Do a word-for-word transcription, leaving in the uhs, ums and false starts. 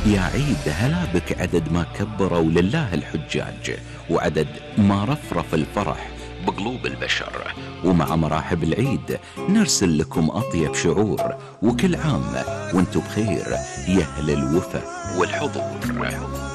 يا عيد هلا بك، عدد ما كبروا لله الحجاج، وعدد ما رفرف الفرح بقلوب البشر. ومع مراحب العيد نرسل لكم أطيب شعور، وكل عام وانتم بخير يا أهل الوفا والحضور.